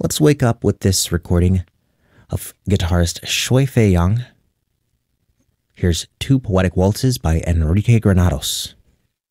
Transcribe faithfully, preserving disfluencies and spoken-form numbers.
Let's wake up with this recording of guitarist Shui Fei Yang. Here's Two Poetic Waltzes by Enrique Granados.